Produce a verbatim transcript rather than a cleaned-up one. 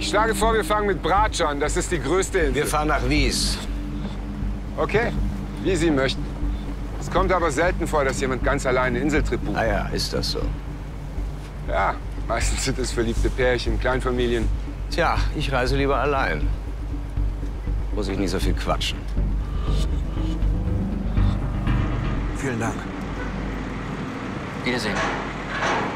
Ich schlage vor, wir fangen mit Brač an. Das ist die größte Insel. Wir fahren nach Vis. Okay, wie Sie möchten. Es kommt aber selten vor, dass jemand ganz allein einen Inseltrip bucht. Ah ja, ist das so? Ja, meistens sind es verliebte Pärchen, Kleinfamilien. Tja, ich reise lieber allein. Muss ich nicht so viel quatschen. Vielen Dank. Wiedersehen.